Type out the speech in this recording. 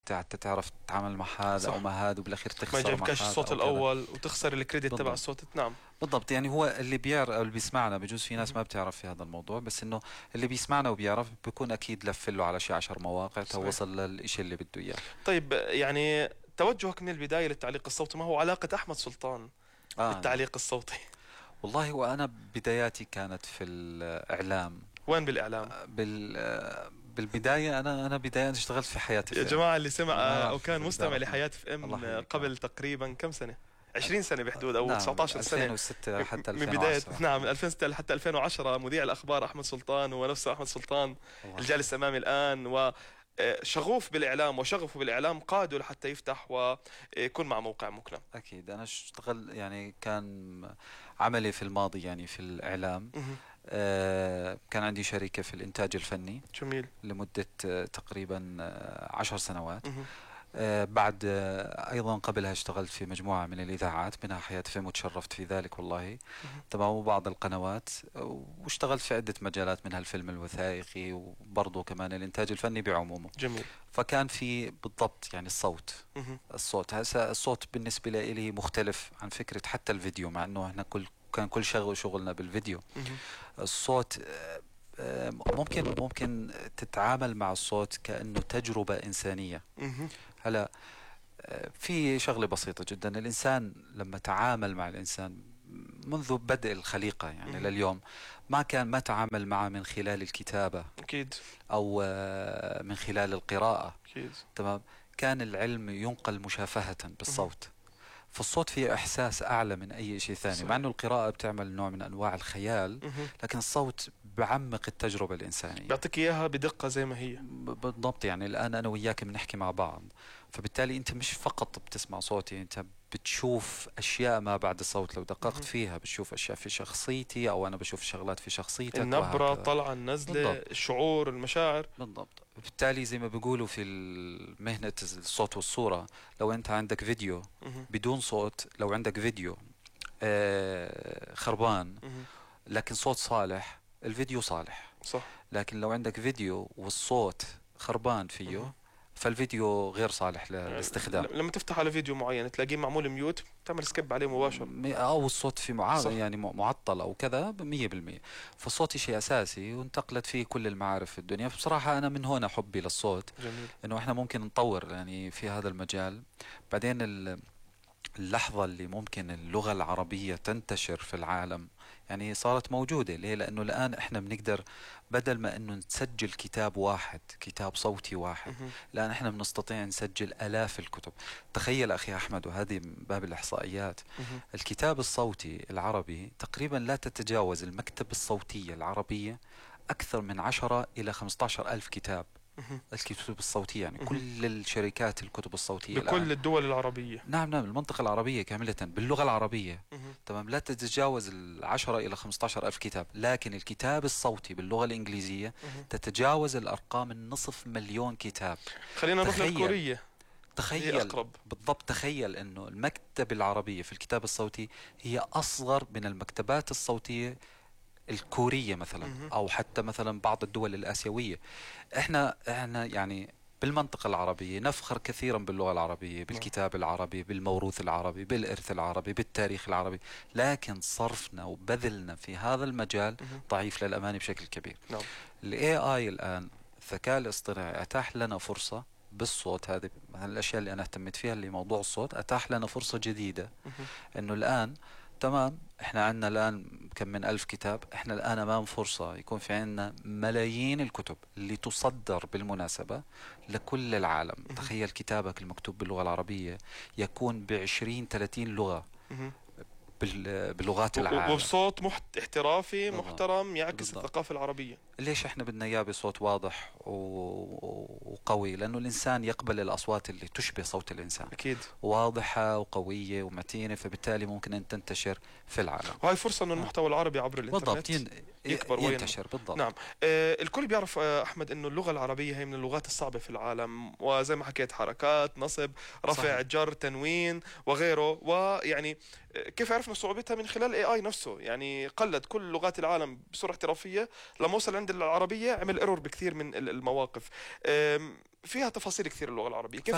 حتى تعرف تتعامل مع هذا او صح. مع هذا، وبالاخير ما تخسر مع يعجبكش هذا الصوت او كذا. الاول وتخسر الكريدت تبع بالضبط. الصوت. نعم. بالضبط، يعني هو اللي بيعرف او اللي بيسمعنا، بجوز في ناس ما بتعرف في هذا الموضوع، بس انه اللي بيسمعنا وبيعرف بيكون اكيد لف له على شي 10 مواقع صحيح. توصل للإشي اللي بده اياه. طيب يعني توجهك من البداية للتعليق الصوتي، ما هو علاقة أحمد سلطان نعم. بالتعليق الصوتي؟ والله وانا بداياتي كانت في الاعلام. وين بالإعلام؟ بالبداية أنا بداية اشتغلت في حياة يا FM. جماعة اللي سمع ما أو كان في مستمع بتعرف. لحياة اف الله ام يحييك. قبل تقريبا كم سنة؟ 20 سنة بحدود أو نعم، 19 سنة. 2006 حتى من بداية 2010. نعم من 2006 حتى 2010 مذيع الأخبار أحمد سلطان هو نفسه أحمد سلطان الله الجالس أمامي الآن، وشغوف بالإعلام وشغفه بالإعلام قاده لحتى يفتح ويكون مع موقع مكنة. أكيد أنا اشتغل، يعني كان عملي في الماضي يعني في الإعلام. مهم. كان عندي شركة في الإنتاج الفني جميل. لمدة تقريبا 10 سنوات. مهم. بعد أيضا قبلها اشتغلت في مجموعة من الإذاعات منها حياة فيلم، وتشرفت في ذلك والله. مهم. تمام. وبعض القنوات، واشتغلت في عدة مجالات منها الفيلم الوثائقي وبرضه كمان الإنتاج الفني بعمومه. جميل. فكان في بالضبط يعني الصوت. مهم. الصوت هسا الصوت بالنسبة لي مختلف عن فكرة حتى الفيديو، مع أنه احنا كان كل شغلنا بالفيديو. مهم. الصوت ممكن تتعامل مع الصوت كأنه تجربة إنسانية. مهم. هلا في شغلة بسيطة جدا، الإنسان لما تعامل مع الإنسان منذ بدء الخليقة يعني مهم. لليوم ما تعامل معه من خلال الكتابة أكيد. أو من خلال القراءة. أكيد. تمام. كان العلم ينقل مشافهة بالصوت. فالصوت فيه إحساس أعلى من أي شيء ثاني. صح. مع أنه القراءة بتعمل نوع من أنواع الخيال، مهم. لكن الصوت بعمق التجربة الإنسانية. بيعطيك إياها بدقة زي ما هي. بالضبط. يعني الآن أنا وياك بنحكي مع بعض، فبالتالي أنت مش فقط بتسمع صوتي، أنت بتشوف أشياء ما بعد الصوت لو دققت مهم. فيها، بتشوف أشياء في شخصيتي أو أنا بشوف شغلات في شخصيتك النبرة، وهكذا. الطلعة، النزلة، بالضبط. الشعور، المشاعر. بالضبط. بالتالي زي ما بيقولوا في مهنة الصوت والصورة، لو أنت عندك فيديو مهم. بدون صوت، لو عندك فيديو خربان مهم. لكن صوت صالح، الفيديو صالح. صح. لكن لو عندك فيديو والصوت خربان فيه، مهم. فالفيديو غير صالح للاستخدام. لما تفتح على فيديو معين تلاقيه معمول ميوت، تعمل سكيب عليه مباشر. او الصوت في صح. يعني معطل او كذا 100%. فالصوت شيء اساسي وانتقلت فيه كل المعارف في الدنيا. بصراحة انا من هنا حبي للصوت، جميل. انه احنا ممكن نطور يعني في هذا المجال. بعدين اللحظة اللي ممكن اللغة العربية تنتشر في العالم يعني صارت موجودة. ليه؟ لأنه الآن إحنا بنقدر بدل ما إنه نسجل كتاب واحد، كتاب صوتي واحد، مهم. الآن إحنا بنستطيع نسجل آلاف الكتب. تخيل أخي أحمد، وهذه من باب الإحصائيات، مهم. الكتاب الصوتي العربي تقريبا لا تتجاوز المكتبة الصوتية العربية أكثر من 10 إلى 15 ألف كتاب. مهم. الكتب الصوتية يعني مهم. كل الشركات الكتب الصوتية الآن. بكل الدول العربية. نعم نعم، المنطقة العربية كاملة باللغة العربية. مهم. تمام. لا تتجاوز 10 إلى 15 ألف كتاب، لكن الكتاب الصوتي باللغة الإنجليزية مهم. تتجاوز الأرقام، النصف مليون كتاب. خلينا نروح تخيل. للكورية. هي تخيل. أقرب. بالضبط. تخيل أنه المكتبة العربية في الكتاب الصوتي هي أصغر من المكتبات الصوتية الكورية مثلا، مهم. أو حتى مثلا بعض الدول الآسيوية. احنا يعني بالمنطقة العربية نفخر كثيرا باللغة العربية، بالكتاب العربي، بالموروث العربي، بالإرث العربي، بالتاريخ العربي، لكن صرفنا وبذلنا في هذا المجال مهم. ضعيف للأمانة بشكل كبير. نعم. ال AI الآن، الذكاء الاصطناعي أتاح لنا فرصة بالصوت. هذه من الأشياء اللي أنا اهتميت فيها، اللي موضوع الصوت أتاح لنا فرصة جديدة. مهم. إنه الآن تمام، احنا عندنا الآن كم من ألف كتاب، احنا الآن أمام فرصة يكون في عندنا ملايين الكتب اللي تصدر بالمناسبة لكل العالم. مهم. تخيل كتابك المكتوب باللغة العربية يكون ب20-30 لغة مهم. بلغات العالم. وبصوت احترافي بالضبط. محترم يعكس بالضبط. الثقافة العربية. ليش احنا بدنا اياه بصوت واضح وقوي؟ لانه الانسان يقبل الاصوات اللي تشبه صوت الانسان، أكيد. واضحة وقوية ومتينة، فبالتالي ممكن ان تنتشر في العالم. وهي فرصة أنه المحتوى العربي عبر بالضبط. الإنترنت يكبر ينتشر. بالضبط. نعم. الكل بيعرف أحمد أنه اللغة العربية هي من اللغات الصعبة في العالم، وزي ما حكيت حركات، نصب، رفع، صحيح. جر، تنوين وغيره. ويعني كيف عرفنا صعوبتها؟ من خلال AI نفسه، يعني قلد كل لغات العالم بصورة احترافية. لما وصل عند العربية عمل ايرور بكثير من المواقف. فيها تفاصيل كثير اللغة العربية. كيف